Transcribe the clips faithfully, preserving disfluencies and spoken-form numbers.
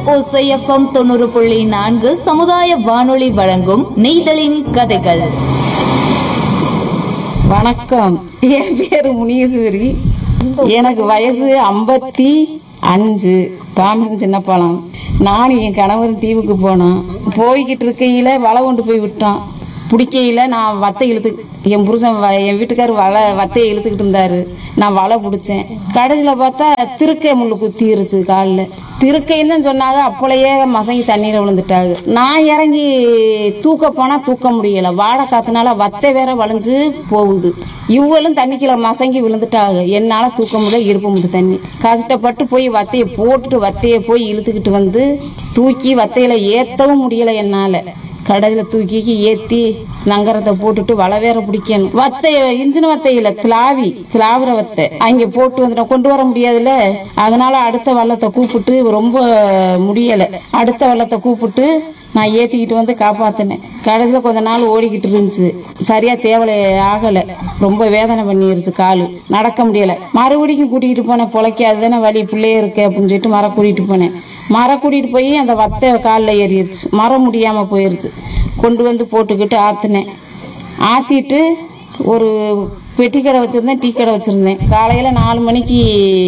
ஓசை எஃப்எம் தொண்ணூறு புள்ளி நான்கு சமுதாய வானொலி வழங்கும் நெய்தலின் கதைகள். வணக்கம், என் பேரு முனீஸ்வரி. எனக்கு வயசு ஐம்பத்தி அஞ்சு. பாம்பன் சின்ன பாலம். நானும் என் கணவர் தீவுக்கு போனோம். போய்கிட்டு இருக்கையில வலை கொண்டு போய் விட்டோம். பிடிக்கையில நான் வத்தை இழுத்து என் புருஷன் என் வீட்டுக்கார் வலை வத்தையை இழுத்துக்கிட்டு இருந்தாரு. நான் வலை பிடிச்சேன். கடைசியில் பார்த்தா திருக்கை முள்ளு குத்திருச்சு காலில். திருக்கைன்னு தான் சொன்னாங்க. அப்பளையே மசங்கி தண்ணீரை விழுந்துட்டாங்க. நான் இறங்கி தூக்க போனால் தூக்க முடியலை. வாழை காத்துனால வத்தை வேற வளைஞ்சு போகுது. இவங்களும் தண்ணிக்குள்ள மசங்கி விழுந்துட்டாங்க. என்னால் தூக்க முடியல, இருப்ப முடியும் தண்ணி. கஷ்டப்பட்டு போய் வத்தையை போட்டுட்டு வத்தையை போய் இழுத்துக்கிட்டு வந்து தூக்கி வத்தையில் ஏற்றவும் முடியலை என்னால். கடையில் தூக்கி ஏற்றி நங்கரத்தை போட்டுட்டு வலை வேற பிடிக்கணும். வத்தை இன்ஜின் வத்தையில திலாவி திலாவுற வத்தை அங்கே போட்டு வந்துட்டோம். கொண்டு வர முடியாதுல்ல. அதனால அடுத்த வள்ளத்தை கூப்பிட்டு ரொம்ப முடியலை. அடுத்த வள்ளத்தை கூப்பிட்டு நான் ஏற்றிக்கிட்டு வந்து காப்பாற்றினேன். கடைசியில் கொஞ்ச நாள் ஓடிக்கிட்டு இருந்துச்சு. சரியா தேவலை ஆகலை. ரொம்ப வேதனை பண்ணிருச்சு. காலு நடக்க முடியலை. மறுபடியும் கூட்டிகிட்டு போனேன். பொழைக்காது தானே வழி, பிள்ளையே இருக்கு அப்படின்னு சொல்லிட்டு மரம் கூட்டிகிட்டு போனேன். மரம் கூட்டிகிட்டு போய் அந்த வத்தை காலில் ஏறிடுச்சு. மரம் முடியாமல் போயிடுச்சு. கொண்டு வந்து போட்டுக்கிட்டு ஆற்றினேன். ஆற்றிட்டு ஒரு பெட்டி கடை வச்சுருந்தேன், டீ கடை வச்சுருந்தேன். காலையில் நாலு மணிக்கு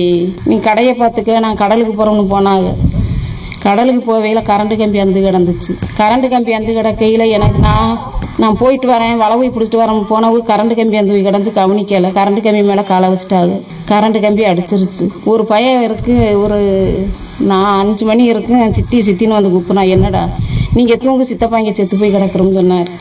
நீ கடையை பார்த்துக்க, நான் கடலுக்கு போகிறோம்னு போனாங்க. கடலுக்கு போவையில் கரண்ட் கம்பி அந்து கிடந்துச்சு. கரண்ட் கம்பி அந்து கிடக்கையில் எனக்கு நான் நான் போயிட்டு வரேன், வளவை பிடிச்சிட்டு வரேன் போனவு கரண்ட் கம்பி அந்த கிடந்துச்சு. கவனிக்கலை. கரண்ட் கம்பி மேலே காலை வச்சுட்டாங்க. கரண்ட் கம்பி அடிச்சிருச்சு. ஒரு பையன் இருக்கு. ஒரு நான் அஞ்சு மணி இருக்கு. சித்தி சித்தின்னு வந்து கூப்பிட்னா, என்னடா நீங்கள் தூங்கு, சித்தப்பா இங்கே செத்து போய் கிடக்குறோம்னு சொன்னார்.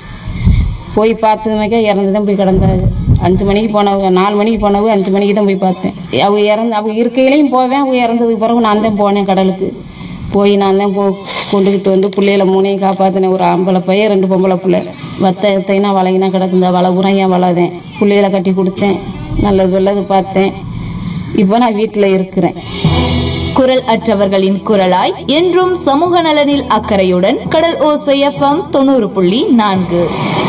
போய் பார்த்ததுமாக்கா இறந்து தான் போய் கிடந்தாங்க. அஞ்சு மணிக்கு போனவங்க, நாலு மணிக்கு போனவங்க அஞ்சு மணிக்கு தான் போய் பார்த்தேன். அவங்க இறந்து அவங்க இருக்கையிலையும் போவேன். அவங்க இறந்ததுக்கு பிறகு நான் தான் போனேன் கடலுக்கு. போய் நான் தான் போ கொண்டுக்கிட்டு வந்து பிள்ளைகளை மூணையும் காப்பாற்றினேன். ஒரு ஆம்பளை பையன், ரெண்டு பொம்பளை பிள்ளை. வத்தை தைனா வலையினா கிடக்குந்த வலை உரையாக வளதேன். பிள்ளைகளை கட்டி கொடுத்தேன். நல்லது வெள்ளது பார்த்தேன். இப்போ நான் வீட்டில் இருக்கிறேன். குரல் அற்றவர்களின் குரலாய் என்றும் சமூக நலனில் அக்கறையுடன் கடல் ஓசை எஃப்எம் தொண்ணூறு புள்ளி நான்கு.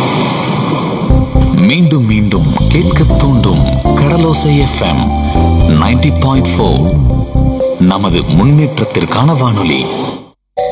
மீண்டும் மீண்டும் கேட்க தூண்டும் கடலோசை எஃப்எம் நைன்டி பாயிண்ட் ஃபோர். நமது முன்னேற்றத்திற்கான வானொலி.